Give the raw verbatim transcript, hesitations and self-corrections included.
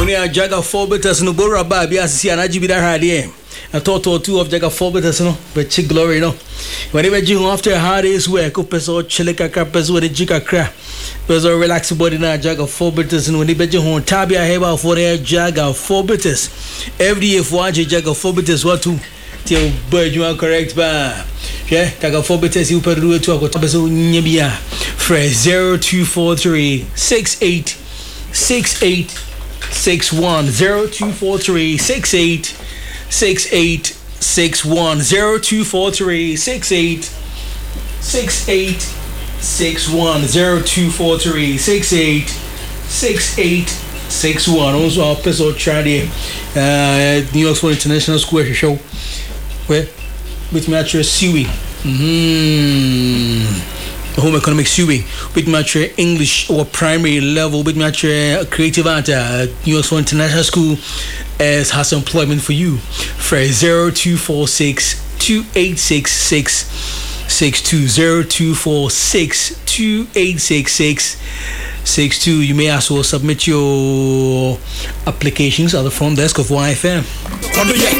Unia Jaga Forbitus no Bora Babi as Anajibida Hadie. A total two of Jaga Forbitus no, but chick glory no. Whenever you after a hard day's work, Upeso Chilika Capas with a jika crack. There's a relaxed body now, Jaga Forbitus, and when they bet you home, Tabia Heba for their Jaga Forbitus. Every year for Jaga Forbitus, what to tell bird you are correct, ba. Yeah, Jaga Forbitus, you put it to a Tabaso Nibia. Fresh zero two four three six eight six eight six one zero two four three six eight six eight six one zero two four three six eight six eight six one zero two four three six eight six eight six one. Also, our episode tried uh New York International Square show where with me actually suing. Mm-hmm. Home economic suing with much English or primary level with much creative art at New York International School as has employment for you for zero two four six two eight six six six two zero two four six two eight six six six two. You may as well submit your applications at the front desk of Y F M.